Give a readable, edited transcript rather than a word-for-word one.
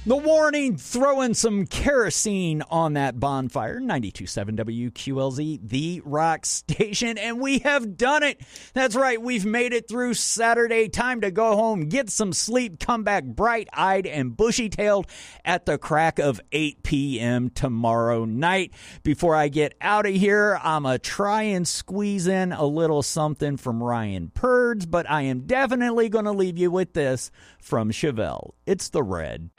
The warning, throwing some kerosene on that bonfire. 92.7 WQLZ, the rock station, and we have done it. That's right, we've made it through Saturday. Time to go home, get some sleep, come back bright-eyed and bushy-tailed at the crack of 8 p.m. tomorrow night. Before I get out of here, I'm going to try and squeeze in a little something from Ryan Purds, but I am definitely going to leave you with this from Chevelle. It's the Red.